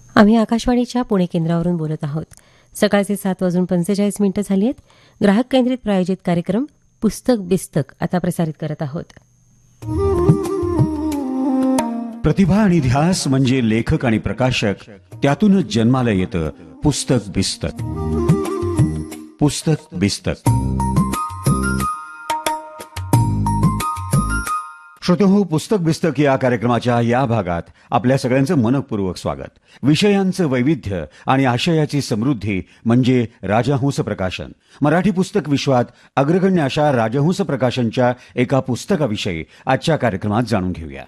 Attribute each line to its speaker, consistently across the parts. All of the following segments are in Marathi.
Speaker 1: आम्ही आकाशवाणीच्या पुणे केंद्रावरून बोलत आहोत. सकाळचे 7:45 झाली आहेत. ग्राहक केंद्रित प्रायोजित कार्यक्रम पुस्तक बिस्तक आता प्रसारित करत आहोत.
Speaker 2: प्रतिभा आणि ध्यास म्हणजे लेखक आणि प्रकाशक, त्यातूनच जन्माला येतं पुस्तक बिस्तक. पुस्तक बिस्तक. श्रोतेहो, पुस्तक बिस्तक या कार्यक्रमाच्या या भागात आपल्या सगळ्यांचं मनपूर्वक स्वागत. विषयांचं वैविध्य आणि आशयाची समृद्धी म्हणजे राजहंस प्रकाशन. मराठी पुस्तक विश्वात अग्रगण्य अशा राजहंस प्रकाशनच्या एका पुस्तकाविषयी आजच्या कार्यक्रमात जाणून घेऊया.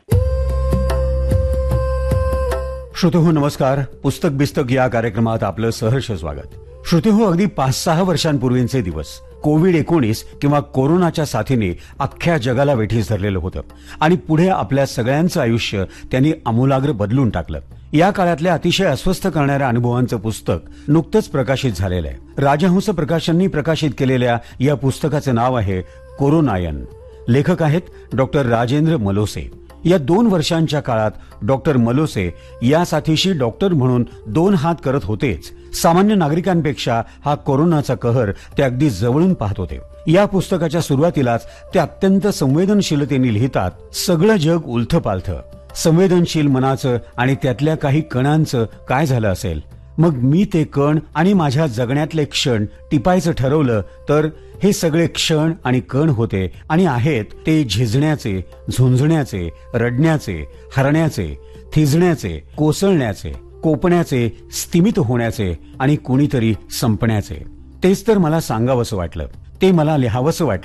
Speaker 2: श्रोतेहो नमस्कार. पुस्तक बिस्तक या कार्यक्रमात आपलं सहर्ष स्वागत. श्रोतेहो, अगदी 5-6 वर्षांपूर्वीचे दिवस कोविड-19 किंवा कोरोनाच्या साथीने अख्ख्या जगाला वेठीस धरलेलं होतं आणि पुढे आपल्या सगळ्यांचं आयुष्य त्यांनी आमूलाग्र बदलून टाकलं. या काळातल्या अतिशय अस्वस्थ करणाऱ्या अनुभवांचं पुस्तक नुकतंच प्रकाशित झालेलं आहे. राजहंस प्रकाशननी प्रकाशित केलेल्या या पुस्तकाचं नाव आहे कोरोनायन. लेखक आहेत डॉक्टर राजेंद्र मलोसे. या 2 वर्षांच्या काळात डॉक्टर मलोसे या साथीशी डॉक्टर म्हणून 2 हात करत होतेच, सामान्य नागरिकांपेक्षा हा कोरोनाचा कहर ते अगदी जवळून पाहत होते. या पुस्तकाच्या सुरुवातीलाच ते अत्यंत संवेदनशीलतेने लिहितात, सगळं जग उलथपालथ, संवेदनशील मनाचं आणि त्यातल्या काही कणांचं काय झालं असेल. मग मी ते कण आणि माझ्या जगण्यातले क्षण टिपायचं ठरवलं तर हे सगळे क्षण आणि कण होते आणि आहेत ते झिजण्याचे, झुंजण्याचे, रडण्याचे, हरण्याचे, थिजण्याचे, कोसळण्याचे, कोपण्याचे, स्तिमित होण्याचे आणि कुणीतरी संपण्याचे. तेच तर मला सांगावंसं वाटलं, ते मला लिहावंसं वाटलं.